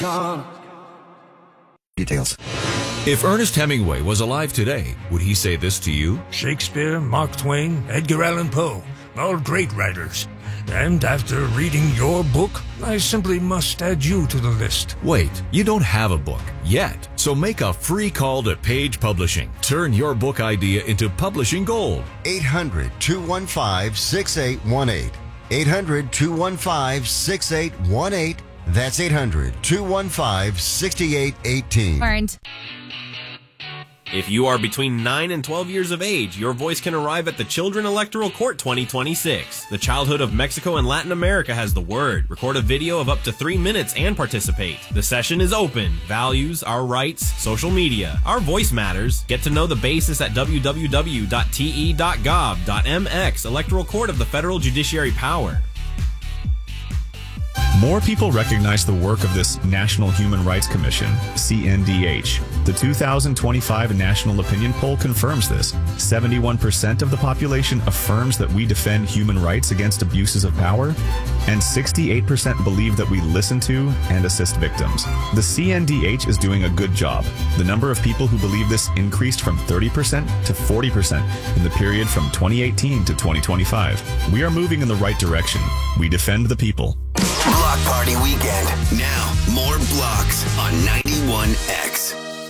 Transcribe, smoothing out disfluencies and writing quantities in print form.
Details. If Ernest Hemingway was alive today, would he say this to you? Shakespeare, Mark Twain, Edgar Allan Poe, all great writers. And after reading your book, I simply must add you to the list. Wait, you don't have a book yet, so make a free call to Page Publishing. Turn your book idea into publishing gold. 800-215-6818. 800-215-6818. That's 800-215-6818. Earned. If you are between 9 and 12 years of age, your voice can arrive at the Children Electoral Court 2026. The childhood of Mexico and Latin America has the word. Record a video of up to 3 minutes and participate. The session is open. Values, our rights, social media. Our voice matters. Get to know the basis at www.te.gov.mx, Electoral Court of the Federal Judiciary Power. More people recognize the work of this National Human Rights Commission, CNDH. The 2025 National Opinion Poll confirms this. 71% of the population affirms that we defend human rights against abuses of power, and 68% believe that we listen to and assist victims. The CNDH is doing a good job. The number of people who believe this increased from 30% to 40% in the period from 2018 to 2025. We are moving in the right direction. We defend the people. Block Party Weekend. Now, more blocks on 91X.